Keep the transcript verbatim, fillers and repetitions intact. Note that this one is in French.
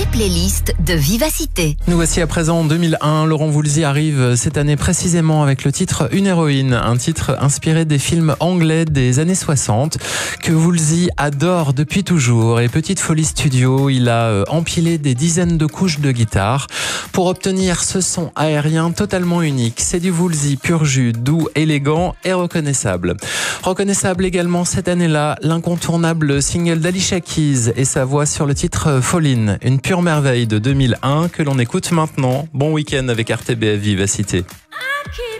les playlists de Vivacité. Nous voici à présent en deux mille un. Laurent Voulzy arrive cette année précisément avec le titre Une héroïne, un titre inspiré des films anglais des années soixante que Voulzy adore depuis toujours. Et Petite Folie Studio, il a empilé des dizaines de couches de guitare pour obtenir ce son aérien totalement unique. C'est du Voulzy pur jus, doux, élégant et reconnaissable. Reconnaissable également cette année-là, l'incontournable single d'Alicia Keys et sa voix sur le titre Falling, une pure merveille de deux mille un que l'on écoute maintenant. Bon week-end avec R T B F Vivacité.